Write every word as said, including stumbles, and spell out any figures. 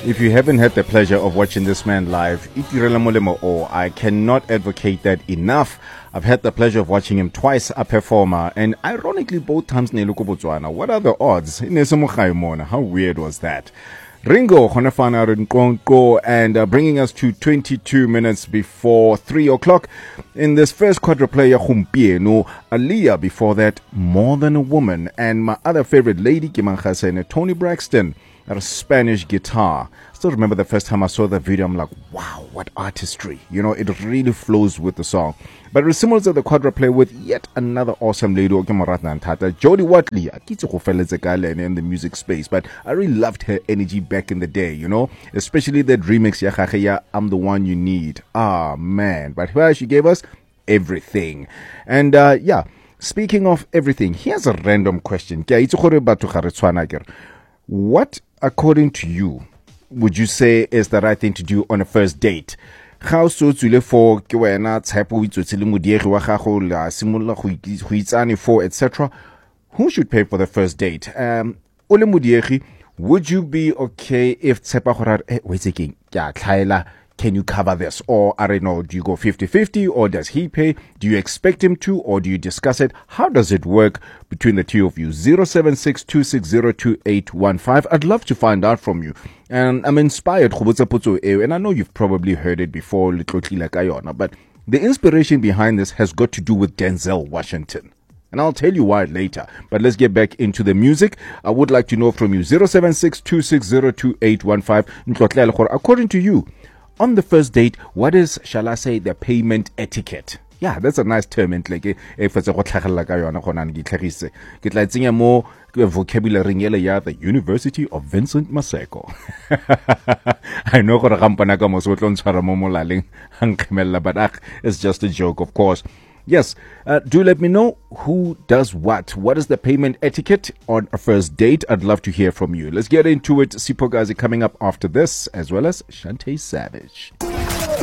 If you haven't had the pleasure of watching this man live, itirela molemo o, I cannot advocate that enough. I've had the pleasure of watching him twice a performer, and ironically both times ne luko Botswana. What are the odds? How weird was that? Ringo Honafana Rinkonko, and uh, bringing us to twenty-two minutes before three o'clock in this first quadruplay Humpieno, Aaliyah before that, More Than a Woman, and my other favorite lady, Kimang Khasene, Toni Braxton, at a Spanish guitar. I still remember the first time I saw that video, I'm like, wow, what artistry. You know, it really flows with the song. But it resembles the quadruplay with yet another awesome lady, Jody Watley. I keep in the music space, but I really loved her energy back in the day, you know, especially that remix, Ya I'm the One You Need. Ah, man. But here she gave us everything. And uh, yeah, speaking of everything, here's a random question. What, according to you, would you say is the right thing to do on a first date? How so to for for et cetera. Who should pay for the first date? Um, would you be okay if wait again? Can you cover this? Or, I don't know, do you go fifty-fifty, or does he pay? Do you expect him to, or do you discuss it? How does it work between the two of you? zero seven six two six zero two eight one five. I'd love to find out from you. And I'm inspired, and I know you've probably heard it before, but the inspiration behind this has got to do with Denzel Washington. And I'll tell you why later. But let's get back into the music. I would like to know from you. zero seven six two six zero two eight one five. According to you, on the first date, what is, shall I say, the payment etiquette? Yeah, that's a nice term. Like, if it's a more vocabulary, the University of Vincent Maseko. I know, but it's just a joke, of course. Yes, uh, do let me know who does what. What is the payment etiquette on a first date? I'd love to hear from you. Let's get into it. Sipho Gazi coming up after this, as well as Shantae Savage.